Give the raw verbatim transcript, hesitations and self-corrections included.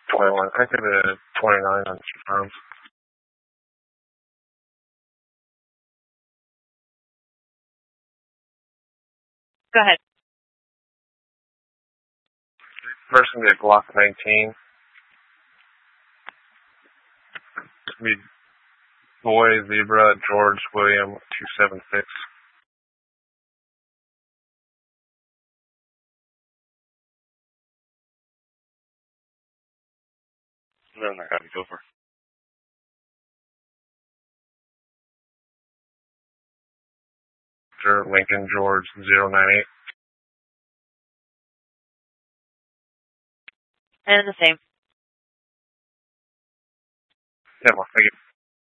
twenty-one. I could have twenty-nine on two pounds. Go ahead. First going to be a Glock nineteen. It's going to be Boy Zebra George William two seven six. No, I got to go for. Lincoln George zero nine eight. And the same. Yeah, well, thank you.